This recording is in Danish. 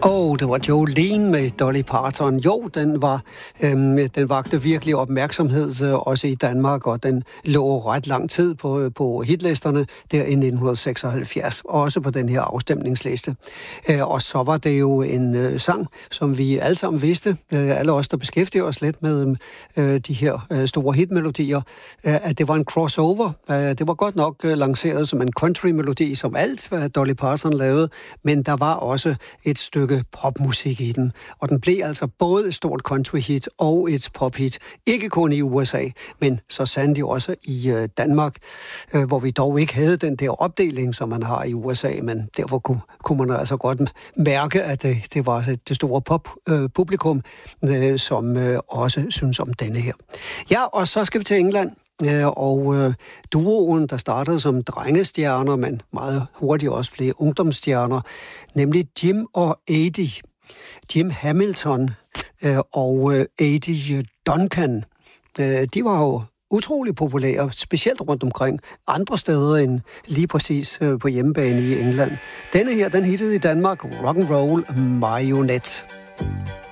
Det var Jolene med Dolly Parton. Jo, den vagte virkelig opmærksomhed også i Danmark, og den lå ret lang tid på hitlisterne der i 1976, også på den her afstemningsliste. Og så var det jo en sang, som vi alle sammen vidste, alle os, der beskæftiger os lidt med de her store hitmelodier, at det var en crossover. Det var godt nok lanceret som en country-melodi, som alt, hvad Dolly Parton lavede, men der var også et stykke popmusik i den, og den blev altså både et stort country-hit og et pop-hit. Ikke kun i USA, men så sandelig også i Danmark, hvor vi dog ikke havde den der opdeling, som man har i USA, men derfor kunne man altså godt mærke, at det var det store pop-publikum, som også synes om denne her. Ja, og så skal vi til England. Og duoen, der startede som drengestjerner, men meget hurtigt også blev ungdomsstjerner, nemlig Jim og Eddie. Jim Hamilton og Eddie Duncan. De var jo utrolig populære, specielt rundt omkring andre steder end lige præcis på hjemmebane i England. Denne her, den hittede i Danmark, Rock'n'Roll Marionette.